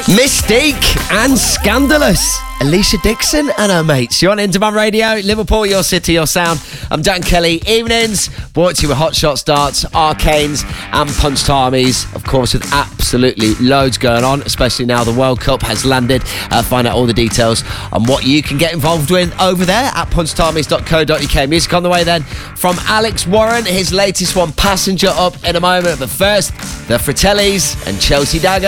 Mystique and Scandalous. Alicia Dixon and her mates. You're on Interman Radio, Liverpool, your city, your sound. I'm Dan Kelly. Evenings brought to you with Hot Shot Starts, Arcanes and Punched Armies. Of course, with absolutely loads going on, especially now the World Cup has landed. Find out all the details on what you can get involved with over there at punchedarmies.co.uk. Music on the way then from Alex Warren. His latest one, Passenger, up in a moment. But first, the Fratellis and Chelsea Dagger.